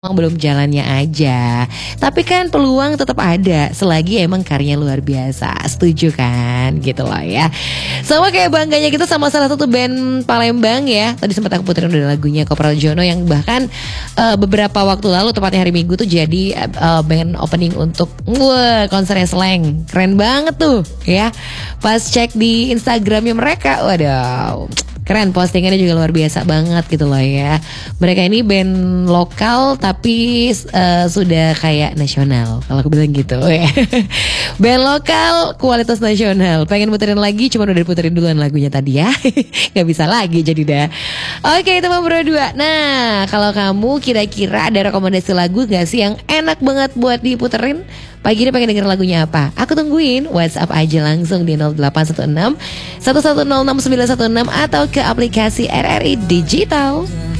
Emang belum jalannya aja. Tapi kan peluang tetap ada selagi emang karyanya luar biasa. Setuju kan? Gitu loh ya. Sama kayak bangganya kita sama salah satu band Palembang ya. Tadi sempat aku puterin udah lagunya Kopral Jono yang bahkan beberapa waktu lalu tepatnya hari Minggu tuh jadi band opening untuk konsernya Slank. Keren banget tuh ya. Pas cek di Instagramnya mereka, waduh, keren, postingannya juga luar biasa banget gitu loh ya. Mereka ini band lokal tapi sudah kayak nasional kalau aku bilang gitu ya. Band lokal kualitas nasional. Pengen puterin lagi cuma udah diputerin duluan lagunya tadi ya. Gak bisa lagi jadi dah. Oke, teman berdua. Nah, kalau kamu kira-kira ada rekomendasi lagu gak sih yang enak banget buat diputerin? Pagi ini pengen denger lagunya apa? Aku tungguin. WhatsApp aja langsung di 0816 1106 916 atau ke aplikasi RRI Digital.